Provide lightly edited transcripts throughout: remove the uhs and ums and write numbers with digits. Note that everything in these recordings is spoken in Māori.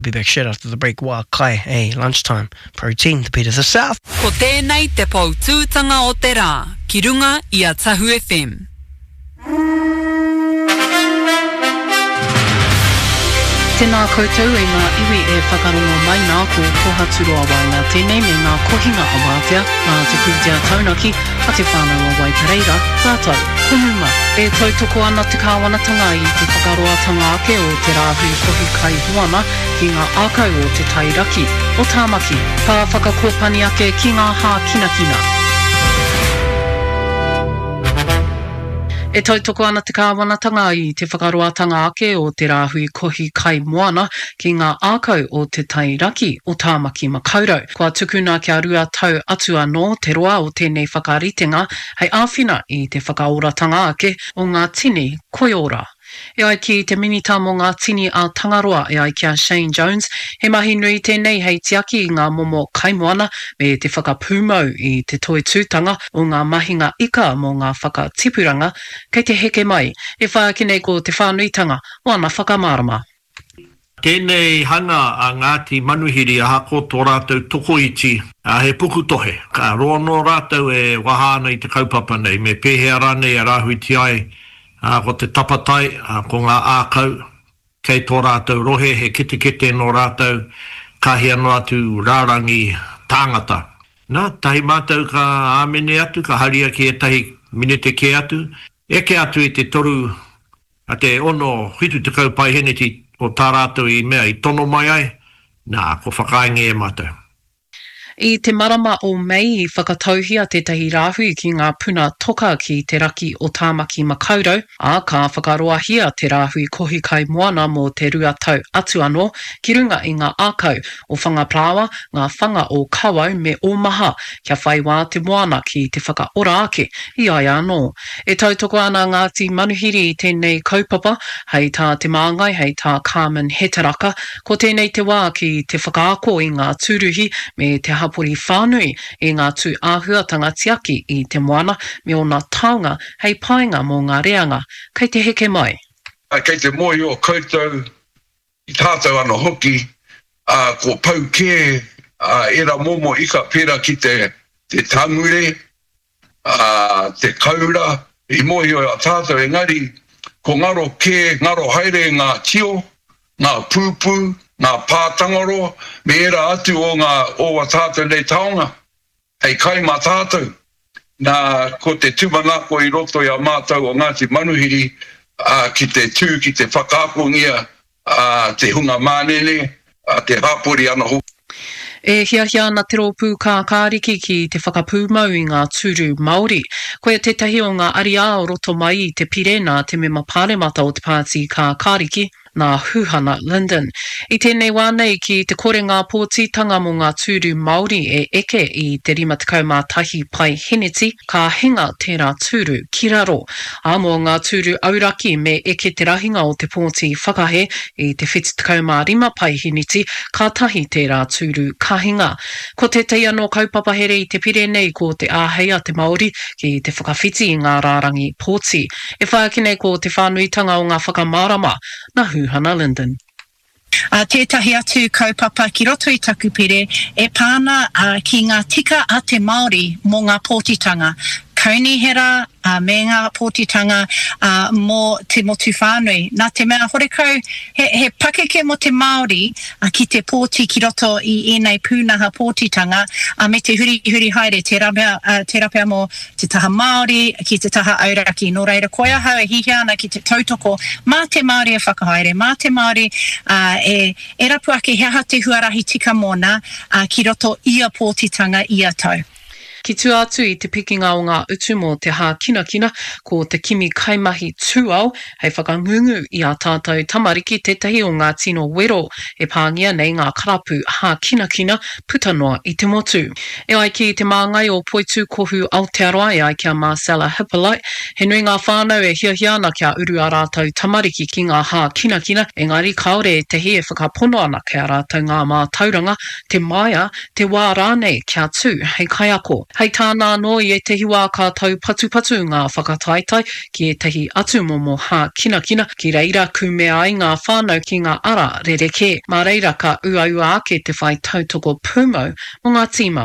Be back shit after the break. Wa kai, hey, lunchtime. Protein, the beat of the South. Ko tēnei te pautūtanga o te rā, ki runga i a Tahu FM. Tēnā koutou e ngā iwi e whakarongo mai nā ko Tohaturoa Wainga tēnei me ngā kohinga a wātea, ngā te kutia taunaki, a te whānau a Waipareira, rātou, kumuma, e tautoko ana te kāwanatanga i te whakaroatanga ake o te rāhui kohi kai huana ki ngā ākau o te tairaki, o tāmaki, ka whakakopani ake ki ngā hā kinakina. E tautoko ana te kāwanatanga i te whakaroatanga ake o te rāhui kohi kai moana ki ngā ākau o te tairaki o tāmaki makaurau. Kua tukuna kia rua tau atu anō te roa o tēnei whakaritenga hei āwhina i te whakaoratanga ake o ngā tini koiora. E ai ki te minita mō ngā tini a Tangaroa e ai kia Shane Jones, he mahi nui tēnei hei tiaki i ngā momo kaimoana me te whakapūmau i te toi tūtanga o ngā mahinga ika mō ngā whakatipuranga, kei te heke mai, e whaakine ko te whānuitanga o ana whakamārama. Tēnei hanga a Ngāti Manuhiri a hako tō rātou tokoiti a he pukutohe. Ka roa no rātou e wahāna i te kaupapa nei, me pēhea rānei a rāhui ti ai, ko te tapatai, ko ngā ākau, kei tō rātou rohe, he kete no rātou, kahia no atu rārangi tāngata. Nā, tahi mātou ka āmene atu, ka haria ki e tahi minute ke atu, eke atu e te toru, a te ono hitu te kaupai heneti o tā rātou i mea i tono mai ai, nā, ko whakainge e mātou. I te marama o Mei i whakatauhia tētahi rāhui ki ngā puna toka ki te raki o tāmaki makaurau, a ka whakaroahia te rāhui kohi kai moana mō te rua tau atu anō, ki runga i ngā ākau o whangaplawa, ngā whanga o kawau me o maha, kia whaiwā te moana ki te whakaora ake i ai anō. E tautoko ana Ngāti Manuhiri i tēnei kaupapa, hei tā te māngai, hei tā Carmen Hetaraka, ko tēnei te wā ki te whakaako i ngā tūruhi me te hapori whānui i ngā tū āhuatanga tiaki i te moana me o ngā taonga hei painga mō ngā reanga. Kei te heke mai. Kei te moi o koutou i tātou ana hoki, ko pau kē, era momo ika pera ki te tangure, te kaura, i moi o tātou engari, ko ngaro kē, ngaro haere ngā tio, ngā pūpū, ngā pātangaro, me era atu o ngā owa tātou nei taonga, hei kai mā tātou. Nā, ko te tūmanako i roto i a mātou o Ngāti Manuhiri, ki te tū, ki te whakaakongia, te hunga mānene, te hapori ana hoki. E hiahia na te rōpū kā kāriki ki te whakapūmau i ngā tūru Māori. Koe tētahi o ngā aria o roto mai i te pirena te mema pāremata o te pāti kā kāriki, nā Huhana Linden. I tēnei wānei ki te kore ngā pōtitanga mō ngā tūru Māori e eke i te 51 pai heneti, ka hinga tērā tūru ki raro. A mō ngā tūru auraki me eke te rahinga o te pōti whakahe i te 75 pai heneti, ka tahi tērā tūru kahinga. Ko te te anō kaupapa here i te pire nei ko te āhei a te Māori ki te whakawhiti i ngā rārangi pōti. E whaakine ko te whānuitanga o ngā whakamārama, na Huhana Linden. Tētahi atu kaupapa ki roto i taku pire e pāna ki ngā tika a te Māori mō ngā pōtitanga. Kaunihera me ngā pōtitanga mō te motu whānui. Nā te mea horekau, he pakeke mo te Māori ki te pōti ki roto i enei pūnaha pōtitanga me te huri haere, te rapea mō te taha Māori ki te taha auraki. Nō reira, koe ahau e hihia ana ki te tautoko mā te Māori e whakahaere, mā te Māori e rapu ake hea te huarahi tika mōna ki roto ia pōtitanga ia tau. Ki tū atu i te pikinga o ngā utu mō te hā kinakina ko te kimi kaimahi tūau hei whakangungu i a tātou tamariki tētahi o ngā tino wero e pāngia nei ngā karapu hā kinakina putanoa i te motu. E ai ki te māngai o Poitu Kohu Aotearoa e ai kia Marcella Hippolyte, he nui ngā whānau e hiahiana kia uru a rātou tamariki ki ngā hā kinakina, engari kaore e tehi e whakapono ana kia rātou ngā mā tauranga, te maia, te wā rānei kia tū hei kaiako. Hei tāna no I te hiwa kātou patu ngā whakataitai ki e tehi atu momo hā kina ki reira kumea ai ngā whānau ki ngā ara rereke. Mā reira ka ua ake te whai tautoko pūmau mo ngā tīma.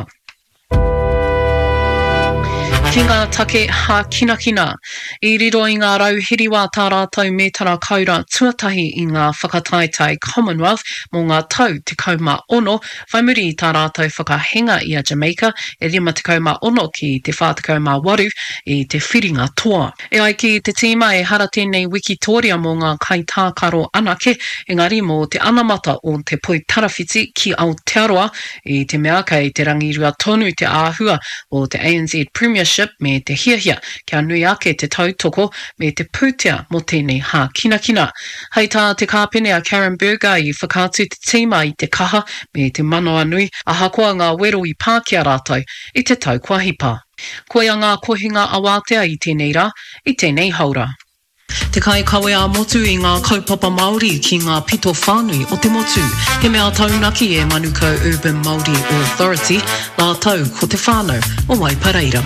Ki ngā take hā kina, I riro I ngā rau hiriwā tā rātou me tara kaura tuatahi I ngā whakataitai Commonwealth mō ngā tau te kauma ono, whaimuri I tā rātou whakahenga I a Jamaica, e rima te kauma ono ki te whātakau waru I te whiringa toa. E ai ki te tīma e hara tēnei Wikitoria mō ngā kai tākaro anake, engari mō te anamata o te poi tarawhiti ki Aotearoa, I te mea kei te rangirua tonu te āhua o te ANZ Premiership me te hiahia kia nui ake te tautoko me te pūtea mo tēnei hā kina. Hei tā te kāpene a Karen Berger I whakātu te tīma I te kaha me te manoa nui, ahakoa ngā wero I Pākehā rātou I te tau kua hipa. Koia ngā kohinga awātea I tēnei rā, I tēnei haura. Te kai kawe a motu I ngā kaupapa Māori ki ngā pito whānui o te motu. He mea taunaki e Manukau Urban Māori Authority, la tau ko te whānau o Waipareira.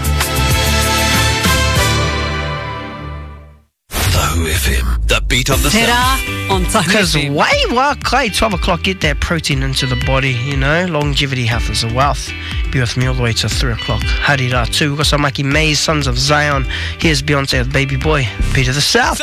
Tahu FM, the beat of the Te rā on Tahu Because FM. way wā kai, 12 o'clock, get that protein into the body, you know. Longevity, health is a wealth. Be with me all the way to 3 o'clock. Hari rā too. We've got some Mikey Mays, Sons of Zion. Here's Beyonce with Baby Boy. Peter the South.